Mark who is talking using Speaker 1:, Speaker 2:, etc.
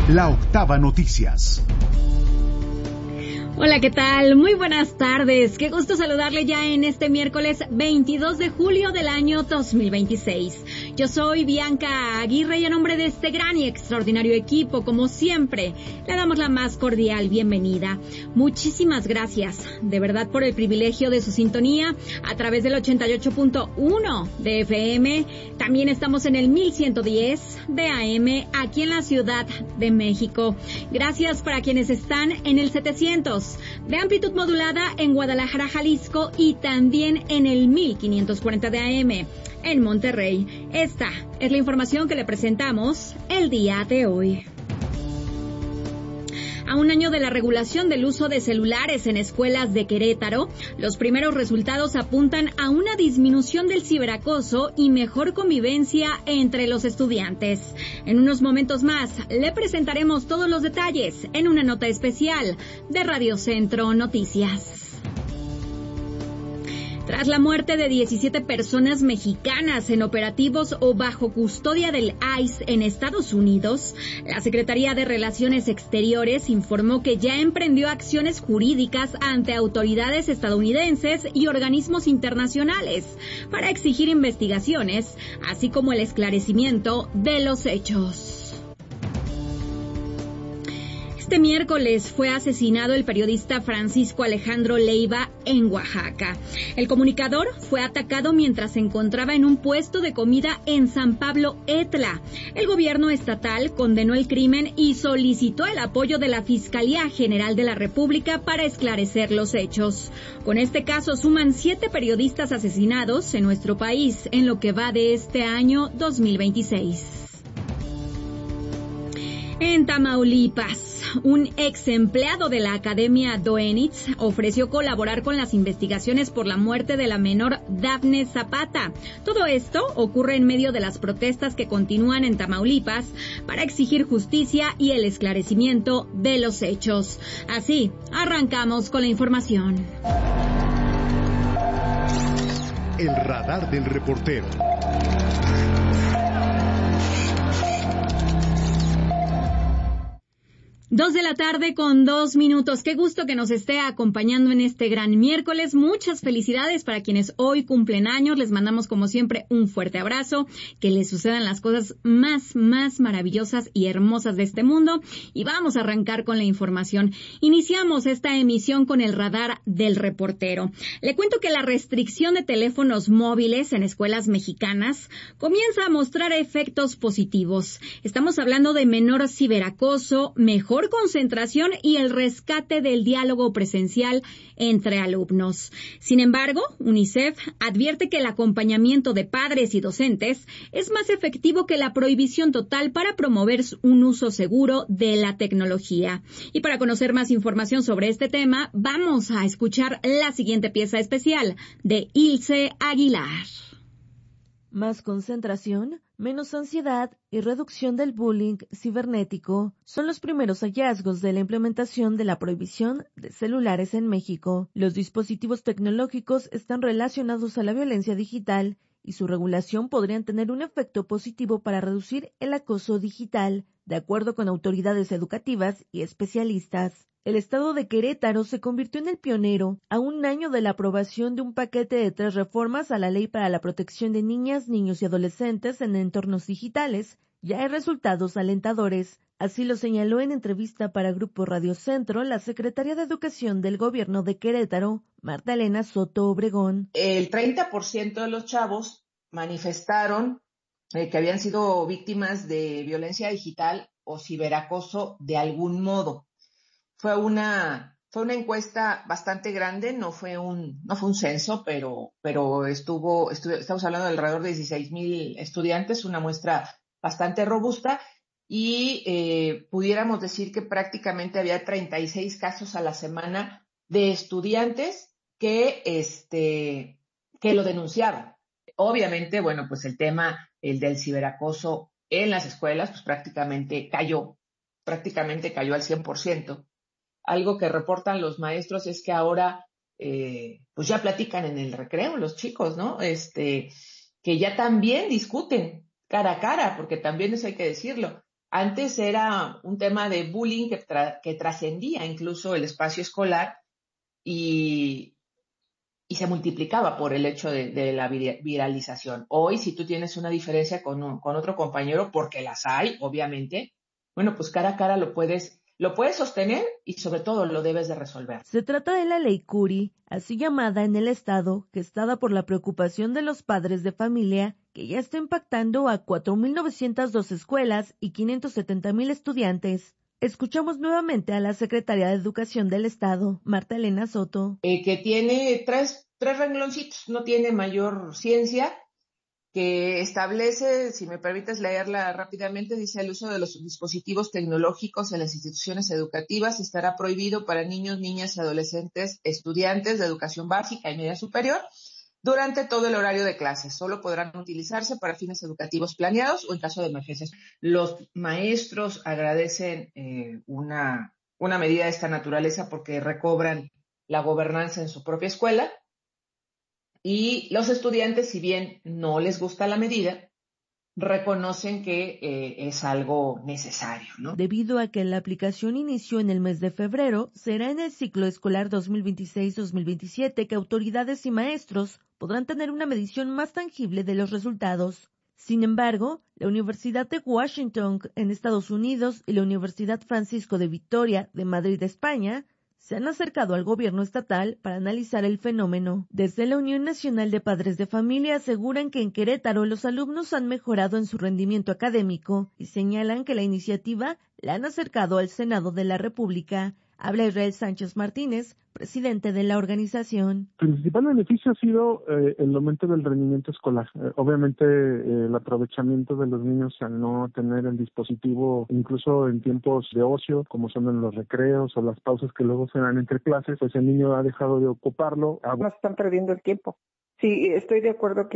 Speaker 1: La Octava Noticias.
Speaker 2: Hola, ¿qué tal? Muy buenas tardes. Qué gusto saludarle ya en este miércoles 22 de julio del año 2026. Yo soy Bianca Aguirre y a nombre de este gran y extraordinario equipo, como siempre, le damos la más cordial bienvenida. Muchísimas gracias, de verdad, por el privilegio de su sintonía a través del 88.1 de FM. También estamos en el 1110 de AM aquí en la Ciudad de México. Gracias para quienes están en el 700 de amplitud modulada en Guadalajara, Jalisco, y también en el 1540 de AM en Monterrey. Esta es la información que le presentamos el día de hoy. A un año de la regulación del uso de celulares en escuelas de Querétaro, los primeros resultados apuntan a una disminución del ciberacoso y mejor convivencia entre los estudiantes. En unos momentos más le presentaremos todos los detalles en una nota especial de Radio Centro Noticias. Tras la muerte de 17 personas mexicanas en operativos o bajo custodia del ICE en Estados Unidos, la Secretaría de Relaciones Exteriores informó que ya emprendió acciones jurídicas ante autoridades estadounidenses y organismos internacionales para exigir investigaciones, así como el esclarecimiento de los hechos. Este miércoles fue asesinado el periodista Francisco Alejandro Leiva en Oaxaca. El comunicador fue atacado mientras se encontraba en un puesto de comida en San Pablo Etla. El gobierno estatal condenó el crimen y solicitó el apoyo de la Fiscalía General de la República para esclarecer los hechos. Con este caso suman 7 periodistas asesinados en nuestro país en lo que va de este año 2026. En Tamaulipas, un ex empleado de la Academia Doenitz ofreció colaborar con las investigaciones por la muerte de la menor Dafne Zapata. Todo esto ocurre en medio de las protestas que continúan en Tamaulipas para exigir justicia y el esclarecimiento de los hechos. Así, arrancamos con la información.
Speaker 1: El radar del reportero.
Speaker 2: 2 de la tarde con 2 minutos. Qué gusto que nos esté acompañando en este gran miércoles. Muchas felicidades para quienes hoy cumplen años. Les mandamos como siempre un fuerte abrazo. Que les sucedan las cosas más maravillosas y hermosas de este mundo. Y vamos a arrancar con la información. Iniciamos esta emisión con el radar del reportero. Le cuento que la restricción de teléfonos móviles en escuelas mexicanas comienza a mostrar efectos positivos. Estamos hablando de menor ciberacoso, mejor concentración y el rescate del diálogo presencial entre alumnos. Sin embargo, UNICEF advierte que el acompañamiento de padres y docentes es más efectivo que la prohibición total para promover un uso seguro de la tecnología. Y para conocer más información sobre este tema, vamos a escuchar la siguiente pieza especial de Ilse Aguilar.
Speaker 3: Más concentración, menos ansiedad y reducción del bullying cibernético son los primeros hallazgos de la implementación de la prohibición de celulares en México. Los dispositivos tecnológicos están relacionados a la violencia digital y su regulación podrían tener un efecto positivo para reducir el acoso digital, de acuerdo con autoridades educativas y especialistas. El estado de Querétaro se convirtió en el pionero a un año de la aprobación de un paquete de 3 reformas a la Ley para la Protección de Niñas, Niños y Adolescentes en entornos digitales. Ya hay resultados alentadores. Así lo señaló en entrevista para Grupo Radio Centro la secretaria de Educación del Gobierno de Querétaro, Marta Elena Soto Obregón.
Speaker 4: El 30% de los chavos manifestaron que habían sido víctimas de violencia digital o ciberacoso de algún modo. Fue una encuesta bastante grande, no fue un censo, pero estamos hablando de alrededor de 16,000 estudiantes, una muestra bastante robusta, y pudiéramos decir que prácticamente había 36 casos a la semana de estudiantes que lo denunciaban. Obviamente, bueno, pues el del ciberacoso en las escuelas, pues prácticamente cayó al 100%. Algo que reportan los maestros es que ahora pues ya platican en el recreo los chicos, ¿no? Que ya también discuten cara a cara, porque también eso hay que decirlo. Antes era un tema de bullying que trascendía incluso el espacio escolar y se multiplicaba por el hecho de la viralización. Hoy, si tú tienes una diferencia con otro compañero, porque las hay, obviamente, bueno, pues cara a cara lo puedes sostener y sobre todo lo debes de resolver.
Speaker 3: Se trata de la Ley Curi, así llamada en el Estado, gestada por la preocupación de los padres de familia, que ya está impactando a 4.902 escuelas y 570.000 estudiantes. Escuchamos nuevamente a la secretaria de Educación del Estado, Marta Elena Soto.
Speaker 4: Que tiene tres rengloncitos, no tiene mayor ciencia, que establece, si me permites leerla rápidamente, dice: el uso de los dispositivos tecnológicos en las instituciones educativas estará prohibido para niños, niñas y adolescentes, estudiantes de educación básica y media superior, durante todo el horario de clases. Solo podrán utilizarse para fines educativos planeados o en caso de emergencias. Los maestros agradecen una medida de esta naturaleza porque recobran la gobernanza en su propia escuela. Y los estudiantes, si bien no les gusta la medida, reconocen que es algo necesario, ¿no?
Speaker 3: Debido a que la aplicación inició en el mes de febrero, será en el ciclo escolar 2026-2027 que autoridades y maestros podrán tener una medición más tangible de los resultados. Sin embargo, la Universidad de Washington en Estados Unidos y la Universidad Francisco de Vitoria de Madrid, España, se han acercado al gobierno estatal para analizar el fenómeno. Desde la Unión Nacional de Padres de Familia aseguran que en Querétaro los alumnos han mejorado en su rendimiento académico y señalan que la iniciativa la han acercado al Senado de la República. Habla Israel Sánchez Martínez, presidente de la organización.
Speaker 5: El principal beneficio ha sido el aumento del rendimiento escolar. Obviamente el aprovechamiento de los niños al no tener el dispositivo, incluso en tiempos de ocio, como son en los recreos o las pausas que luego se dan entre clases, pues el niño ha dejado de ocuparlo.
Speaker 6: No están perdiendo el tiempo. Sí, estoy de acuerdo que